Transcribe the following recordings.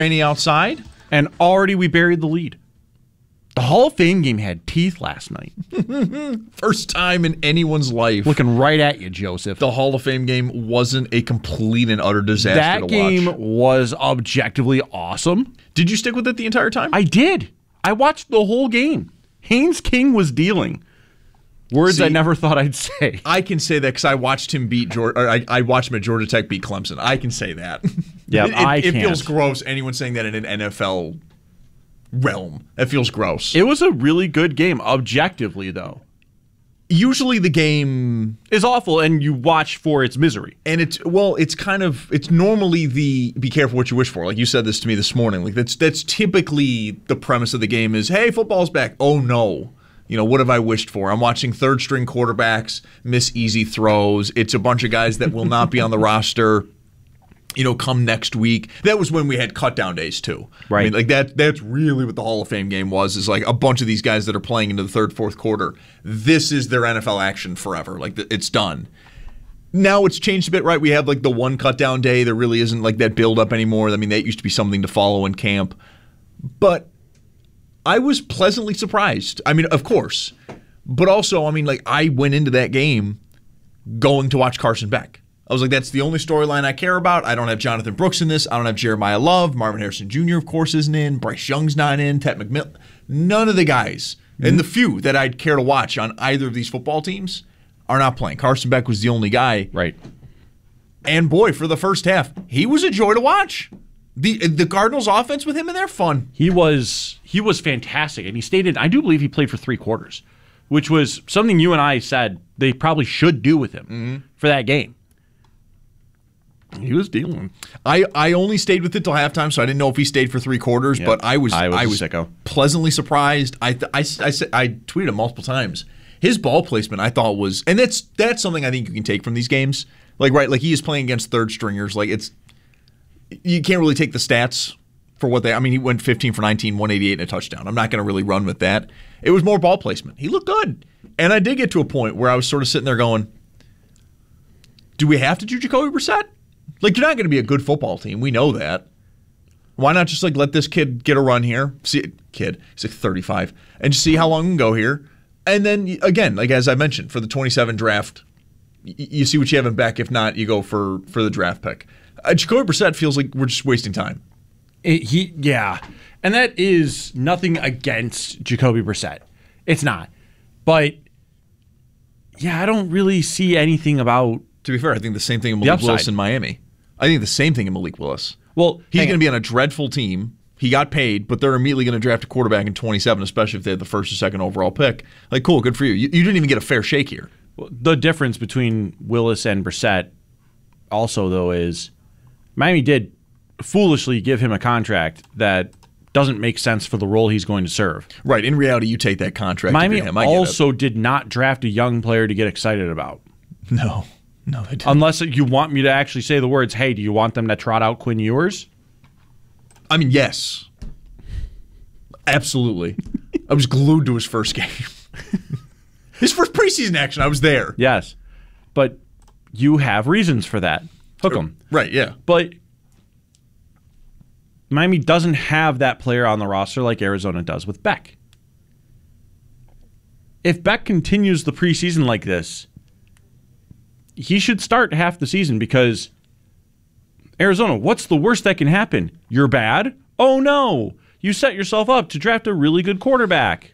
Any outside? And already we buried the lead. The Hall of Fame game had teeth last night. First time in anyone's life. Looking right at you, Joseph. The Hall of Fame game wasn't a complete and utter disaster to watch. That game was objectively awesome. Did you stick with it the entire time? I did. I watched the whole game. Haynes King was dealing. Words I never thought I'd say. I can say that because I watched him beat Georgia. I watched him at Georgia Tech beat Clemson. I can say that. Yeah, it feels gross. Anyone saying that in an NFL realm, it feels gross. It was a really good game, objectively, though. Usually the game is awful, and you watch for its misery. And it's normally the be careful what you wish for. Like you said this to me this morning. Like that's typically the premise of the game is, hey, football's back. Oh no. What have I wished for? I'm watching third-string quarterbacks miss easy throws. It's a bunch of guys that will not be on the roster, come next week. That was when we had cut-down days, too. Right. I mean, that's really what the Hall of Fame game was, is like a bunch of these guys that are playing into the third, fourth quarter. This is their NFL action forever. Like, it's done. Now it's changed a bit, right? We have, like, the one cut-down day. There really isn't, like, that build-up anymore. I mean, that used to be something to follow in camp. But I was pleasantly surprised. I mean, of course. But also, I went into that game going to watch Carson Beck. I was like, that's the only storyline I care about. I don't have Jonathan Brooks in this. I don't have Jeremiah Love. Marvin Harrison Jr., of course, isn't in. Bryce Young's not in. Ted McMillan. None of the guys, and the few that I'd care to watch on either of these football teams, are not playing. Carson Beck was the only guy. Right. And boy, for the first half, he was a joy to watch. The Cardinals' offense with him in there, fun. He was fantastic, and he stated, I do believe he played for 3 quarters, which was something you and I said they probably should do with him for that game. He was dealing. I only stayed with it till halftime, so I didn't know if he stayed for 3 quarters. Yep. But I was sicko. Pleasantly surprised. I tweeted him multiple times. His ball placement, I thought was, and that's something I think you can take from these games. Like he is playing against third stringers. You can't really take the stats for what they. I mean, he went 15 for 19, 188 and a touchdown. I'm not going to really run with that. It was more ball placement. He looked good, and I did get to a point where I was sort of sitting there going, "Do we have to do Jacoby Brissett? Like, you're not going to be a good football team. We know that. Why not just let this kid get a run here? He's 35, and just see how long we can go here. And then again, as I mentioned, for the 27 draft, you see what you have in Beck. If not, you go for the draft pick. Jacoby Brissett feels like we're just wasting time. And that is nothing against Jacoby Brissett. It's not. But, I don't really see anything about. To be fair, I think the same thing in Malik Willis in Miami. I think the same thing in Malik Willis. Well, he's going to be on a dreadful team. He got paid, but they're immediately going to draft a quarterback in 27, especially if they had the first or second overall pick. Cool, good for you. You didn't even get a fair shake here. Well, the difference between Willis and Brissett also, though, is Miami did foolishly give him a contract that doesn't make sense for the role he's going to serve. Right. In reality, you take that contract. Miami also did not draft a young player to get excited about. No, they didn't. Unless you want me to actually say the words, hey, do you want them to trot out Quinn Ewers? I mean, yes. Absolutely. I was glued to his first game. His first preseason action, I was there. Yes. But you have reasons for that. Hook 'em. Right, yeah. But Miami doesn't have that player on the roster like Arizona does with Beck. If Beck continues the preseason like this, he should start half the season because Arizona, what's the worst that can happen? You're bad? Oh, no. You set yourself up to draft a really good quarterback.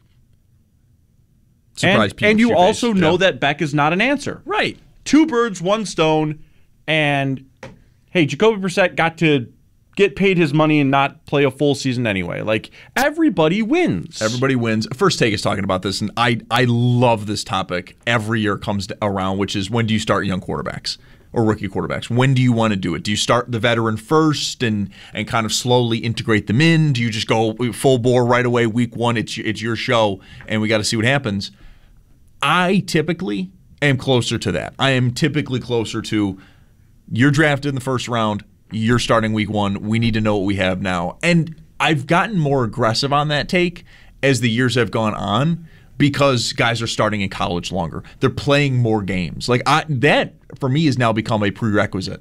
And you also know that Beck is not an answer. Right. 2 birds, 1 stone, and, hey, Jacoby Brissett got to get paid his money and not play a full season anyway. Everybody wins. Everybody wins. First Take is talking about this, and I love this topic. Every year comes around, which is when do you start young quarterbacks or rookie quarterbacks? When do you want to do it? Do you start the veteran first and kind of slowly integrate them in? Do you just go full bore right away, week 1, it's your show, and we got to see what happens? I typically am closer to that. I am typically closer to you're drafted in the first round, you're starting week 1, we need to know what we have now. And I've gotten more aggressive on that take as the years have gone on because guys are starting in college longer. They're playing more games. That, for me, has now become a prerequisite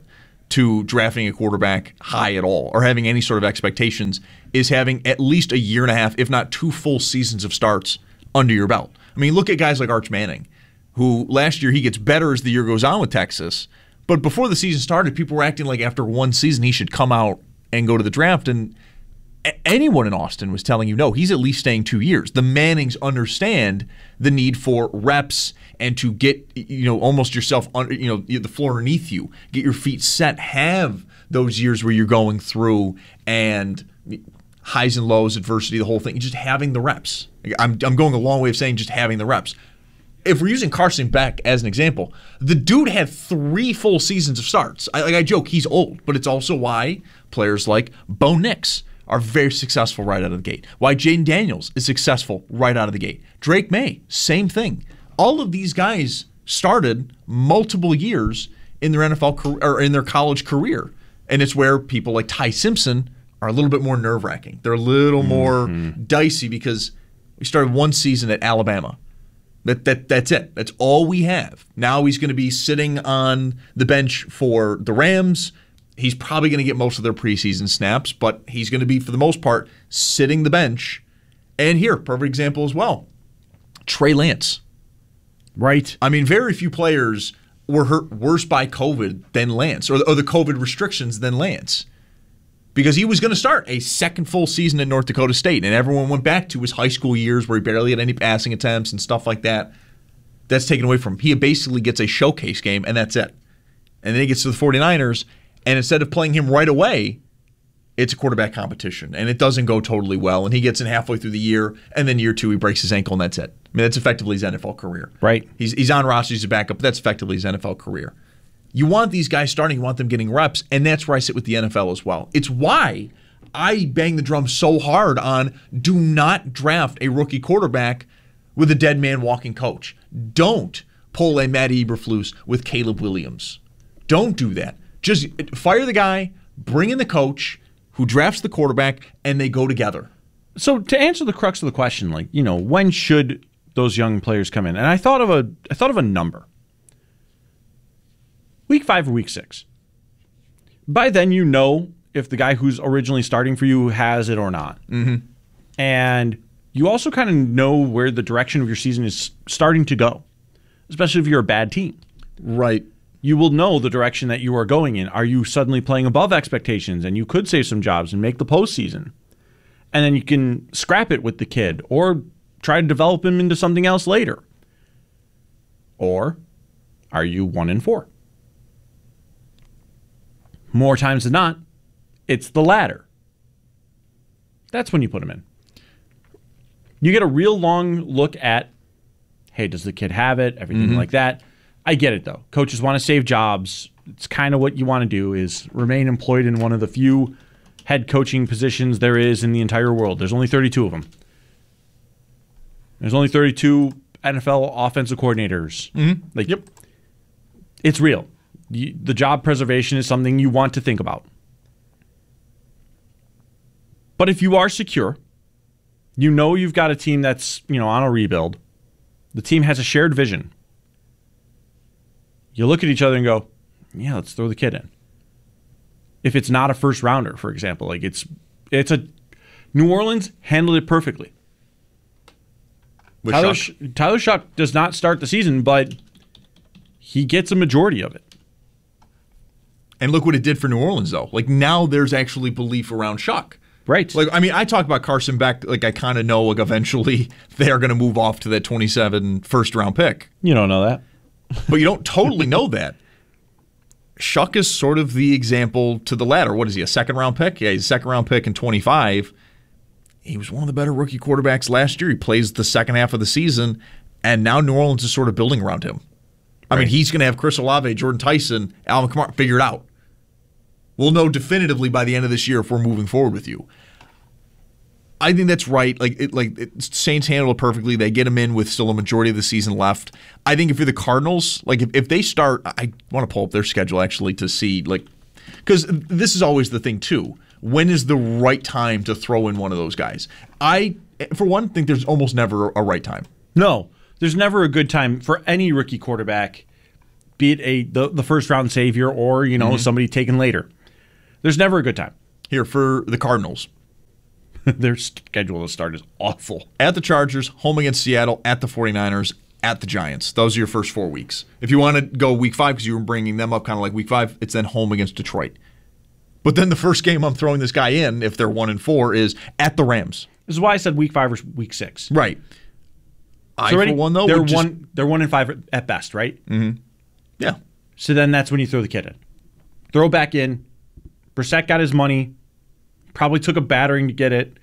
to drafting a quarterback high at all or having any sort of expectations is having at least a year and a half, if not 2 full seasons of starts under your belt. I mean, look at guys like Arch Manning, who last year he gets better as the year goes on with Texas. But before the season started, people were acting like after 1 season he should come out and go to the draft. And anyone in Austin was telling you, no, he's at least staying 2 years. The Mannings understand the need for reps and to get, almost yourself under, the floor underneath you, get your feet set, have those years where you're going through and highs and lows, adversity, the whole thing, just having the reps. I'm going a long way of saying just having the reps. If we're using Carson Beck as an example, the dude had 3 full seasons of starts. I joke he's old, but it's also why players like Bo Nix are very successful right out of the gate. Why Jaden Daniels is successful right out of the gate. Drake May, same thing. All of these guys started multiple years in their NFL career, or in their college career, and it's where people like Ty Simpson are a little bit more nerve-wracking. They're a little more dicey because we started 1 season at Alabama. That's it. That's all we have. Now he's going to be sitting on the bench for the Rams. He's probably going to get most of their preseason snaps, but he's going to be, for the most part, sitting the bench. And here, perfect example as well, Trey Lance. Right. I mean, very few players were hurt worse by COVID than Lance, or the COVID restrictions than Lance, because he was going to start a second full season in North Dakota State, and everyone went back to his high school years where he barely had any passing attempts and stuff like that. That's taken away from him. He basically gets a showcase game, and that's it. And then he gets to the 49ers, and instead of playing him right away, it's a quarterback competition, and it doesn't go totally well, and he gets in halfway through the year, and then year 2 he breaks his ankle, and that's it. I mean, that's effectively his NFL career. Right. He's on roster, he's a backup, but that's effectively his NFL career. You want these guys starting, you want them getting reps, and that's where I sit with the NFL as well. It's why I bang the drum so hard on do not draft a rookie quarterback with a dead man walking coach. Don't pull a Matt Eberflus with Caleb Williams. Don't do that. Just fire the guy, bring in the coach who drafts the quarterback, and they go together. So to answer the crux of the question, when should those young players come in? And I thought of a number. Week 5 or week 6. By then, if the guy who's originally starting for you has it or not. Mm-hmm. And you also kind of know where the direction of your season is starting to go, especially if you're a bad team. Right. You will know the direction that you are going in. Are you suddenly playing above expectations and you could save some jobs and make the postseason? And then you can scrap it with the kid or try to develop him into something else later. Or are you 1-4? More times than not, it's the latter. That's when you put him in. You get a real long look at, hey, does the kid have it? Everything like that. I get it, though. Coaches want to save jobs. It's kind of what you want to do is remain employed in one of the few head coaching positions there is in the entire world. There's only 32 of them. There's only 32 NFL offensive coordinators. Mm-hmm. Yep. It's real. The job preservation is something you want to think about. But if you are secure, you've got a team that's, on a rebuild. The team has a shared vision. You look at each other and go, yeah, let's throw the kid in. If it's not a first rounder, for example, New Orleans handled it perfectly. Tyler Shuck does not start the season, but he gets a majority of it. And look what it did for New Orleans, though. Now there's actually belief around Shuck. Right. I talk about Carson Beck, I kind of know, eventually they're going to move off to that 27 first-round pick. You don't know that. But you don't totally know that. Shuck is sort of the example to the latter. What is he, a second-round pick? Yeah, he's a second-round pick in 25. He was one of the better rookie quarterbacks last year. He plays the second half of the season, and now New Orleans is sort of building around him. I mean, he's going to have Chris Olave, Jordan Tyson, Alvin Kamara figured out. We'll know definitively by the end of this year if we're moving forward with you. I think that's right. Saints handle it perfectly. They get him in with still a majority of the season left. I think if you're the Cardinals, if they start, I want to pull up their schedule actually to see, because this is always the thing too. When is the right time to throw in one of those guys? I, for one, think there's almost never a right time. No, there's never a good time for any rookie quarterback be it the first round savior or somebody taken later. There's never a good time. Here for the Cardinals. Their schedule to start is awful. At the Chargers, home against Seattle, at the 49ers, at the Giants. Those are your first 4 weeks. If you want to go week 5 because you were bringing them up kind of like week 5, it's then home against Detroit. But then the first game I'm throwing this guy in, if they're 1-4, is at the Rams. This is why I said week 5 or week 6. Right. So for one though, they're 1-5 at best, right? Mm-hmm. Yeah. So then that's when you throw the kid in. Throw back in. Brissett got his money. Probably took a battering to get it.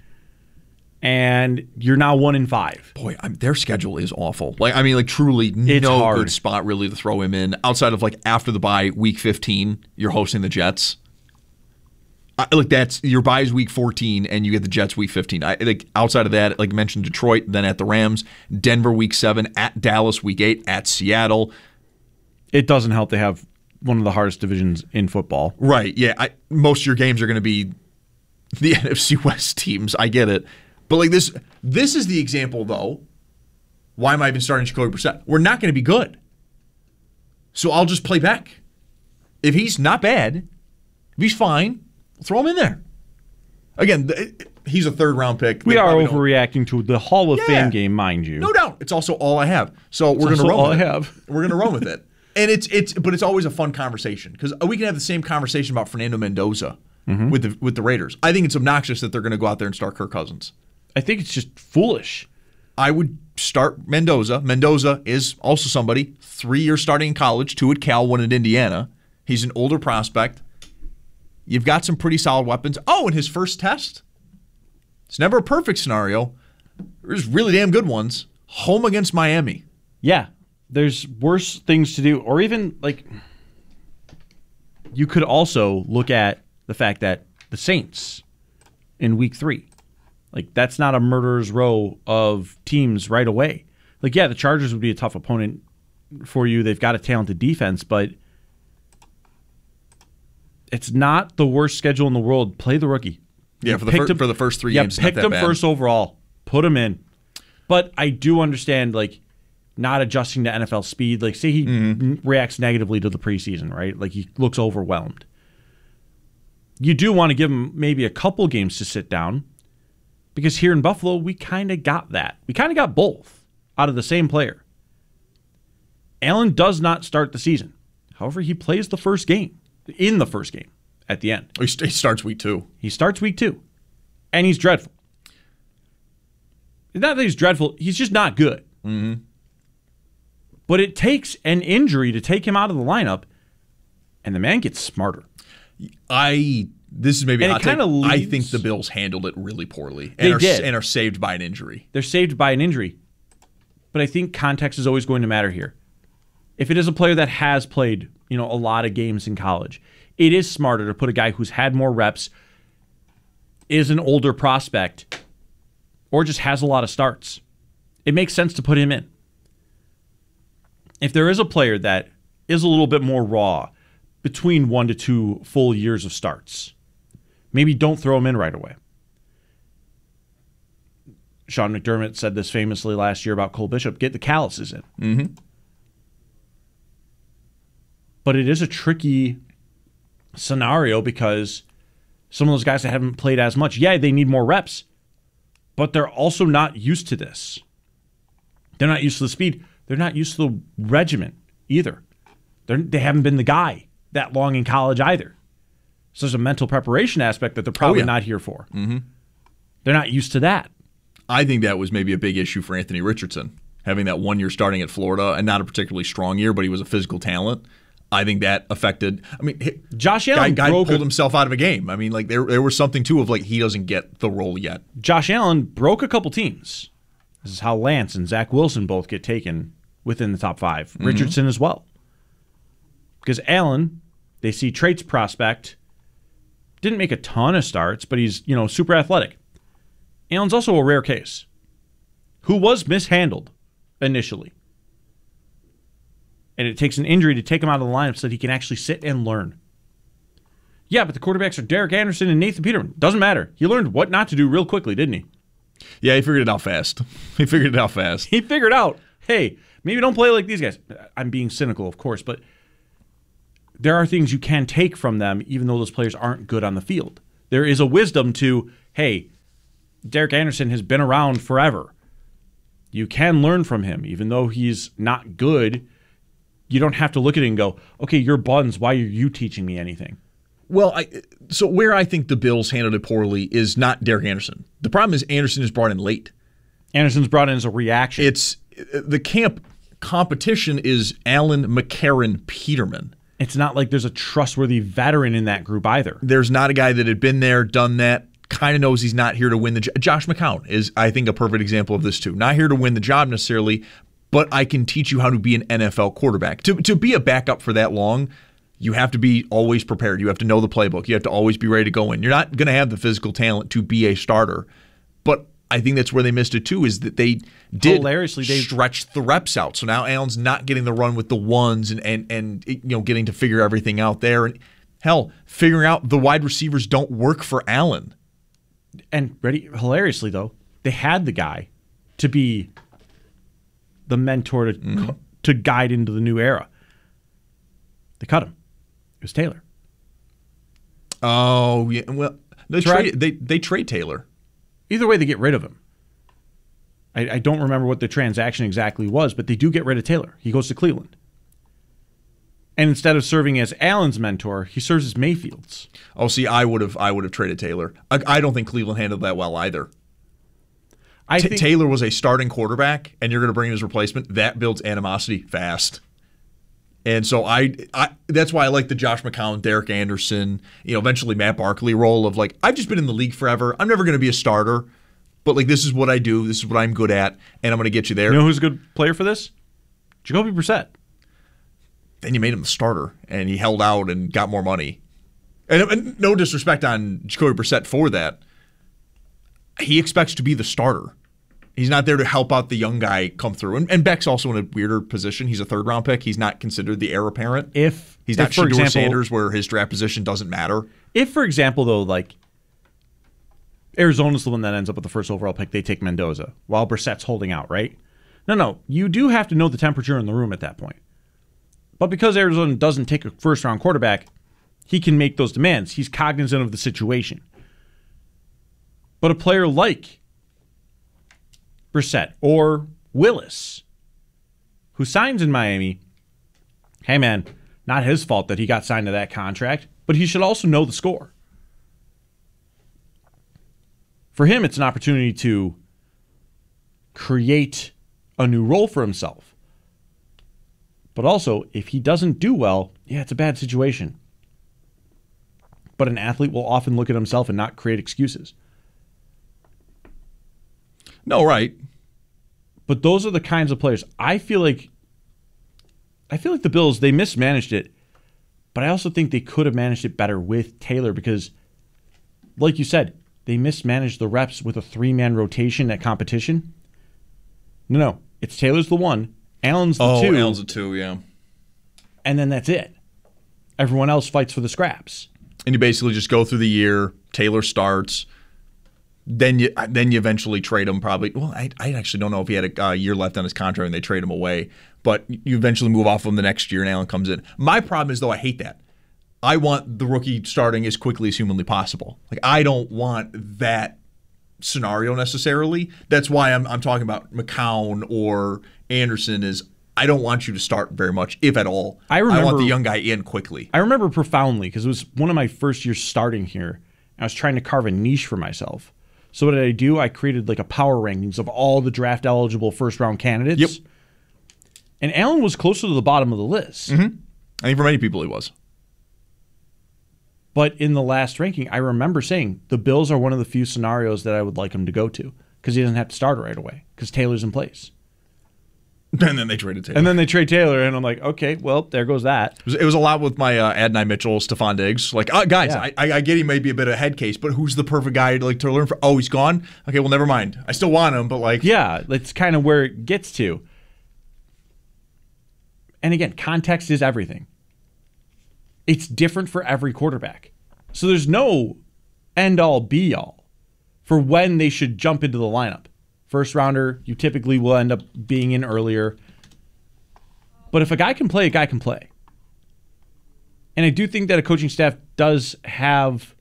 And you're now 1-5. Boy, their schedule is awful. Truly, it's no hard. Good spot really to throw him in. Outside of after the bye, week 15, you're hosting the Jets. That's your bye is week 14, and you get the Jets week 15. Outside of that, like mentioned, Detroit, then at the Rams, Denver week 7, at Dallas week 8, at Seattle. It doesn't help they have one of the hardest divisions in football. Right. Yeah. Most of your games are going to be the NFC West teams. I get it. But this is the example, though. Why am I even starting Jacoby Brissett? We're not going to be good. So I'll just play back. If he's not bad, if he's fine, throw him in there. Again, he's a third-round pick. We are overreacting to the Hall of Fame game, mind you. No doubt. It's also all I have. So we're going to run with it. We're going to run with it. And it's always a fun conversation because we can have the same conversation about Fernando Mendoza with the Raiders. I think it's obnoxious that they're going to go out there and start Kirk Cousins. I think it's just foolish. I would start Mendoza. Mendoza is also somebody 3 years starting in college, 2 at Cal, 1 at Indiana. He's an older prospect. You've got some pretty solid weapons. Oh, and his first test, it's never a perfect scenario. There's really damn good ones. Home against Miami. Yeah, there's worse things to do. Or even, you could also look at the fact that the Saints in week 3. That's not a murderer's row of teams right away. The Chargers would be a tough opponent for you. They've got a talented defense, but it's not the worst schedule in the world. Play the rookie. Yeah, for the first 3 games. Picked him first overall. Put him in. But I do understand, not adjusting to NFL speed. Say he reacts negatively to the preseason, right? He looks overwhelmed. You do want to give him maybe a couple games to sit down. Because here in Buffalo, we kind of got that. We kind of got both out of the same player. Allen does not start the season. However, he plays the first game, in the first game, at the end. He starts week 2. He starts week 2. And he's dreadful. It's not that he's dreadful. He's just not good. Mm-hmm. But it takes an injury to take him out of the lineup, and the man gets smarter. This is maybe a hot take. Leads, I think the Bills handled it really poorly and are saved by an injury. They're saved by an injury. But I think context is always going to matter here. If it is a player that has played, a lot of games in college, it is smarter to put a guy who's had more reps, is an older prospect, or just has a lot of starts. It makes sense to put him in. If there is a player that is a little bit more raw, between 1 to 2 full years of starts, maybe don't throw him in right away. Sean McDermott said this famously last year about Cole Bishop, get the calluses in. Mm-hmm. But it is a tricky scenario because some of those guys that haven't played as much, they need more reps, but they're also not used to this. They're not used to the speed. They're not used to the regimen either. They haven't been the guy that long in college either. So there's a mental preparation aspect that they're probably not here for. Mm-hmm. They're not used to that. I think that was maybe a big issue for Anthony Richardson, having that 1 year starting at Florida and not a particularly strong year, but he was a physical talent. I think that affected. Josh Allen guy pulled himself out of a game. There was something too of he doesn't get the role yet. Josh Allen broke a couple teams. This is how Lance and Zach Wilson both get taken within the top 5. Mm-hmm. Richardson as well. Because Allen, they see traits prospect, didn't make a ton of starts, but he's, super athletic. Allen's also a rare case who was mishandled initially. And it takes an injury to take him out of the lineup so that he can actually sit and learn. Yeah, but the quarterbacks are Derek Anderson and Nathan Peterman. Doesn't matter. He learned what not to do real quickly, didn't he? Yeah, he figured it out fast. He figured out, hey, maybe don't play like these guys. I'm being cynical, of course, but there are things you can take from them, even though those players aren't good on the field. There is a wisdom to, hey, Derek Anderson has been around forever. You can learn from him, even though he's not good. You don't have to look at it and go, okay, you're buns. Why are you teaching me anything? Well, so where I think the Bills handled it poorly is not Derek Anderson. The problem is Anderson is brought in late. Anderson's brought in as a reaction. It's the camp competition is Allen, McCarron, Peterman. It's not like there's a trustworthy veteran in that group either. There's not a guy that had been there, done that, kind of knows he's not here to win the job. Josh McCown is, I think, a perfect example of this too. Not here to win the job necessarily, but I can teach you how to be an NFL quarterback. To be a backup for that long, you have to be always prepared. You have to know the playbook. You have to always be ready to go in. You're not going to have the physical talent to be a starter. But I think that's where they missed it too, is that they did hilariously stretch the reps out. So now Allen's not getting the run with the ones and getting to figure everything out there. And hell, figuring out the wide receivers don't work for Allen. And hilariously though, they had the guy to be the mentor to guide into the new era. They cut him. It was Taylor. Oh yeah, well they trade Taylor. Either way, they get rid of him. I don't remember what the transaction exactly was, but they do get rid of Taylor. He goes to Cleveland. And instead of serving as Allen's mentor, he serves as Mayfield's. Oh, see, I would have traded Taylor. I don't think Cleveland handled that well either. I think Taylor was a starting quarterback, and you're going to bring in his replacement. That builds animosity fast. And so I that's why I like the Josh McCown, Derek Anderson, eventually Matt Barkley role of like, I've just been in the league forever. I'm never going to be a starter, but like this is what I do. This is what I'm good at, and I'm going to get you there. You know who's a good player for this? Jacoby Brissett. Then you made him the starter, and he held out and got more money. And no disrespect on Jacoby Brissett for that. He expects to be the starter. He's not there to help out the young guy come through. And Beck's also in a weirder position. He's a third-round pick. He's not considered the heir apparent. He's not Shedeur Sanders, where his draft position doesn't matter. If, for example, though, like Arizona's the one that ends up with the first overall pick, they take Mendoza while Brissett's holding out, right? No. You do have to know the temperature in the room at that point. But because Arizona doesn't take a first-round quarterback, he can make those demands. He's cognizant of the situation. But a player like Brissett or Willis, who signs in Miami, hey man, not his fault that he got signed to that contract, but he should also know the score. For him, it's an opportunity to create a new role for himself. But also, if he doesn't do well, yeah, it's a bad situation. But an athlete will often look at himself and not create excuses. No, right. But those are the kinds of players. I feel like the Bills, they mismanaged it, but I also think they could have managed it better with Taylor because, like you said, they mismanaged the reps with a 3-man rotation at competition. No. It's Taylor's the one. Allen's the two. Allen's the two, yeah. And then that's it. Everyone else fights for the scraps. And you basically just go through the year. Taylor starts. Then you eventually trade him probably. Well, I actually don't know if he had a year left on his contract and they trade him away. But you eventually move off him the next year and Allen comes in. My problem is, though, I hate that. I want the rookie starting as quickly as humanly possible. Like, I don't want that scenario necessarily. That's why I'm talking about McCown or Anderson is I don't want you to start very much, if at all. I want the young guy in quickly. I remember profoundly because it was one of my first years starting here. I was trying to carve a niche for myself. So what did I do? I created like a power rankings of all the draft eligible first round candidates. Yep. And Allen was closer to the bottom of the list. Mm-hmm. I think for many people he was. But in the last ranking, I remember saying the Bills are one of the few scenarios that I would like him to go to because he doesn't have to start right away because Taylor's in place. And then they traded Taylor. And then they trade Taylor, and I'm like, okay, well, there goes that. It was a lot with my Adonai Mitchell, Stephon Diggs. Like, guys, yeah. I get he may be a bit of a head case, but who's the perfect guy to learn from? Oh, he's gone? Okay, well, never mind. I still want him, but like... Yeah, that's kind of where it gets to. And again, context is everything. It's different for every quarterback. So there's no end-all, be-all for when they should jump into the lineup. First rounder, you typically will end up being in earlier. But if a guy can play, a guy can play. And I do think that a coaching staff does have,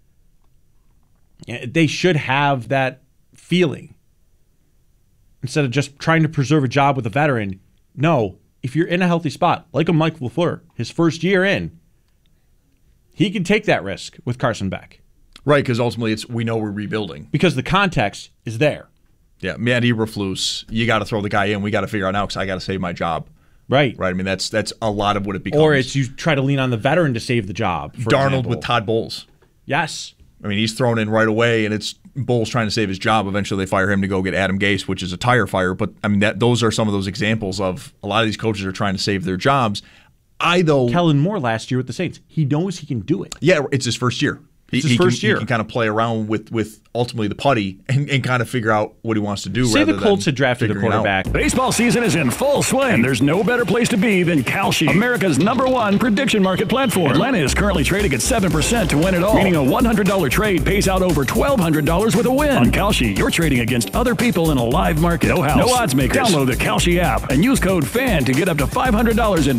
they should have that feeling. Instead of just trying to preserve a job with a veteran, no, if you're in a healthy spot, like a Mike LaFleur, his first year in, he can take that risk with Carson Beck. Right, because ultimately we know we're rebuilding. Because the context is there. Yeah, Matt Eberflus, you got to throw the guy in. We got to figure out now because I got to save my job. Right. Right. I mean, that's a lot of what it becomes. Or it's you try to lean on the veteran to save the job. For Darnold example. with Todd Bowles. Yes. I mean, he's thrown in right away, and it's Bowles trying to save his job. Eventually, they fire him to go get Adam Gase, which is a tire fire. But, I mean, those are some of those examples of a lot of these coaches are trying to save their jobs. Kellen Moore last year with the Saints. He knows he can do it. Yeah, it's his first year. It's his first year. He can kind of play around with ultimately the putty and kind of figure out what he wants to do. Say the Colts had drafted a quarterback. Baseball season is in full swing. There's no better place to be than Kalshi, America's #1 prediction market platform. Atlanta is currently trading at 7% to win it all, meaning a $100 trade pays out over $1,200 with a win. On Kalshi, you're trading against other people in a live market. No house, no odds makers. Download the Kalshi app and use code FAN to get up to $500 in